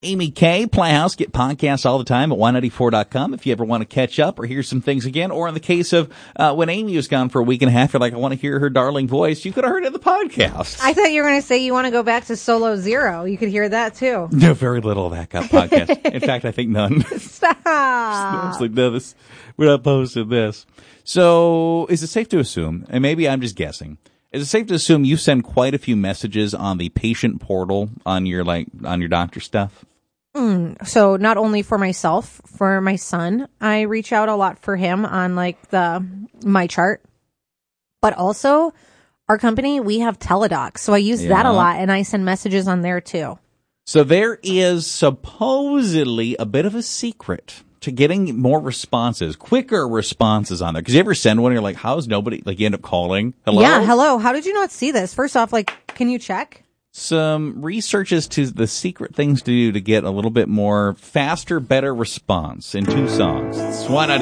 Amy K, Playhouse, get podcasts all the time at 194.com if you ever want to catch up or hear some things again. Or in the case of when Amy was gone for a week and a half, you're like, I want to hear her darling voice. You could have heard it in the podcast. I thought you were going to say you want to go back to Solo Zero. You could hear that too. No, very little of that got podcast. In fact, I think none. Stop. I was like, no, we're not posting this. So is it safe to assume, and maybe I'm just guessing, is it safe to assume you send quite a few messages on the patient portal on your doctor stuff? So not only for myself, for my son, I reach out a lot for him on my chart, but also our company, we have Teladoc. So I use that a lot and I send messages on there too. So there is supposedly a bit of a secret to getting more responses, quicker responses on there. Cause you ever send one and you're like, how's nobody, you end up calling? Hello? Yeah. Hello. How did you not see this? First off, can you check? Some research as to the secret things to do to get a little bit more faster, better response in 2 songs. It's 190.